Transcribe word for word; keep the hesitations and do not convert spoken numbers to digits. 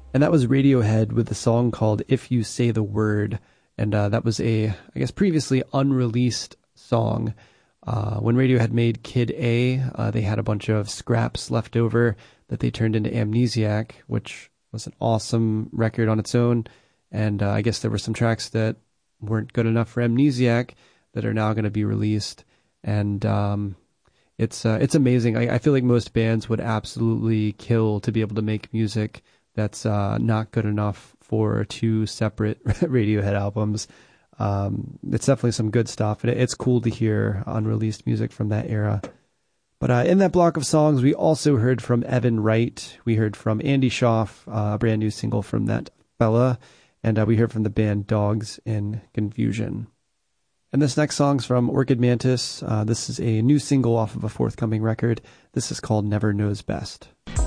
And that was Radiohead with a song called If You Say the Word. And uh, that was a, I guess, previously unreleased song. Uh, when Radiohead made Kid A, uh, they had a bunch of scraps left over that they turned into Amnesiac, which was an awesome record on its own. And uh, I guess there were some tracks that weren't good enough for Amnesiac that are now going to be released. And um, it's uh, it's amazing. I, I feel like most bands would absolutely kill to be able to make music that's uh, not good enough for two separate Radiohead albums. Um, it's definitely some good stuff, and it's cool to hear unreleased music from that era. But uh, in that block of songs, we also heard from Evan Wright. We heard from Andy Schaaf, uh, a brand new single from that fella, and uh, we heard from the band Dogs in Confusion. And this next song's from Orchid Mantis. Uh, this is a new single off of a forthcoming record. This is called Never Knows Best.